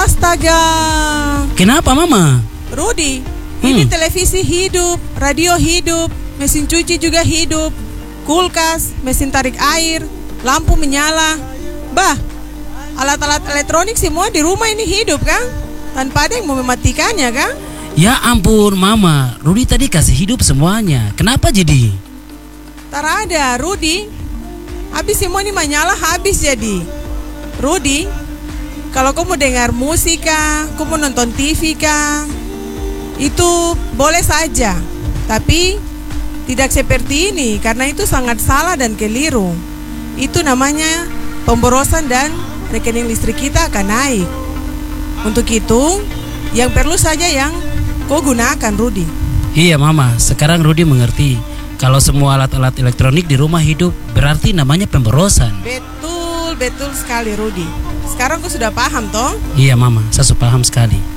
Astaga. Kenapa Mama? Rudi, ini televisi hidup, radio hidup, mesin cuci juga hidup, kulkas, mesin tarik air, lampu menyala. Bah, alat-alat elektronik semua di rumah ini hidup kan? Tanpa ada yang mau mematikannya kan? Ya ampun Mama, Rudi tadi kasih hidup semuanya. Kenapa jadi? Tak ada, Rudi. Habis semua ini menyala habis jadi. Rudi, kalau kau mau dengar musik kah, kau mau nonton TV kah, itu boleh saja. Tapi tidak seperti ini, karena itu sangat salah dan keliru. Itu namanya pemborosan dan rekening listrik kita akan naik. Untuk itu, yang perlu saja yang kau gunakan, Rudi. Iya Mama, sekarang Rudi mengerti. Kalau semua alat-alat elektronik di rumah hidup, berarti namanya pemborosan. Betul sekali, Rudi. Sekarang kau sudah paham toh? Iya Mama, saya sudah paham sekali.